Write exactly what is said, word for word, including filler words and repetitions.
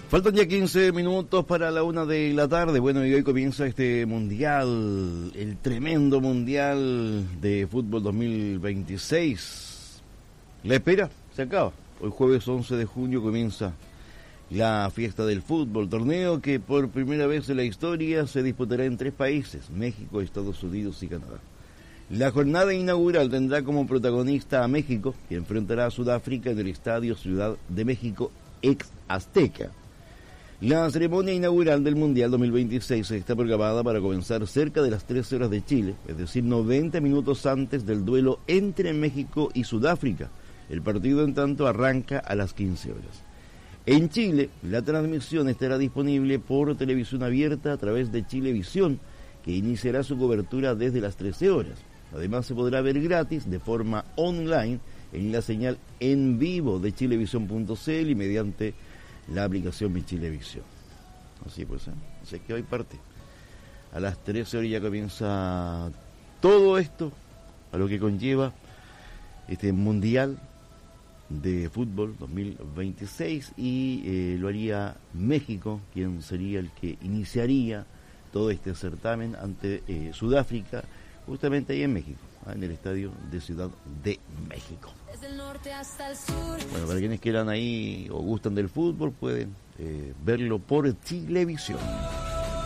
Faltan ya quince minutos para la una de la tarde. Bueno, y hoy comienza este mundial, el tremendo mundial de fútbol dos mil veintiséis. La espera se acaba. Hoy jueves once de junio comienza la fiesta del fútbol, torneo que por primera vez en la historia se disputará en tres países, México, Estados Unidos y Canadá. La jornada inaugural tendrá como protagonista a México, que enfrentará a Sudáfrica en el Estadio Ciudad de México ex Azteca. La ceremonia inaugural del Mundial dos mil veintiséis está programada para comenzar cerca de las trece horas de Chile, es decir, noventa minutos antes del duelo entre México y Sudáfrica. El partido, en tanto, arranca a las quince horas. En Chile, la transmisión estará disponible por televisión abierta a través de Chilevisión, que iniciará su cobertura desde las trece horas. Además, se podrá ver gratis de forma online en la señal en vivo de chilevisión punto c l y mediante la aplicación Mi Chilevisión. Así pues, ¿eh? Así que hoy parte. A las trece horas ya comienza todo esto, a lo que conlleva este Mundial de Fútbol dos mil veintiséis, y eh, lo haría México, quien sería el que iniciaría todo este certamen ante eh, Sudáfrica, justamente ahí en México, ¿eh? En el Estadio de Ciudad de México. Desde el norte hasta el sur. Bueno, para quienes quieran ahí o gustan del fútbol, pueden eh, verlo por Chilevisión.